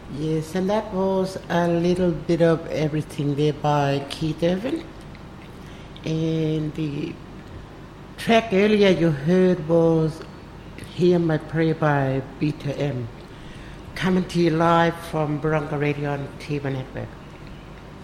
Yes, and that was a little bit of everything there by Keith Urban. And the track earlier you heard was Hear My Prayer by Beta M. Coming to you live from Bronco Radio on TV Network.